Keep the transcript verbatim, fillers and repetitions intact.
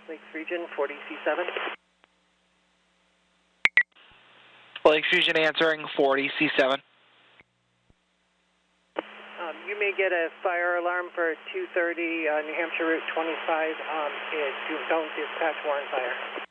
Lakes Region, forty C seven. Lakes Region answering, forty C seven. Um, you may get a fire alarm for two thirty uh, New Hampshire Route twenty-five. Um, it, don't dispatch Warren Fire.